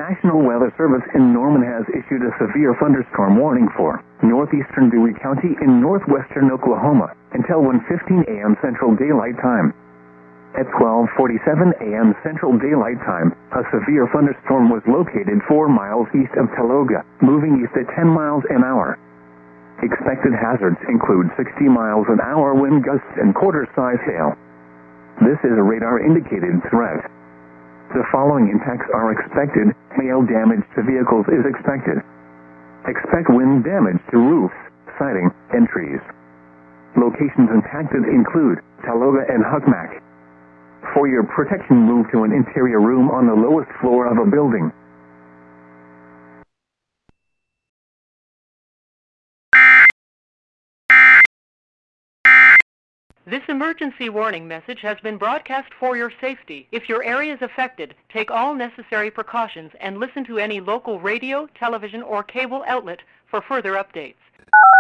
National Weather Service in Norman has issued a severe thunderstorm warning for northeastern Dewey County in northwestern Oklahoma until 1:15 a.m. Central Daylight Time. At 12:47 a.m. Central Daylight Time, a severe thunderstorm was located 4 miles east of Taloga, moving east at 10 miles an hour. Expected hazards include 60 miles an hour wind gusts and quarter-size hail. This is a radar-indicated threat. The following impacts are expected. Hail damage to vehicles is expected. Expect wind damage to roofs, siding, and trees. Locations impacted include Taloga and Huckmack. For your protection, move to an interior room on the lowest floor of a building. This emergency warning message has been broadcast for your safety. If your area is affected, take all necessary precautions and listen to any local radio, television, or cable outlet for further updates.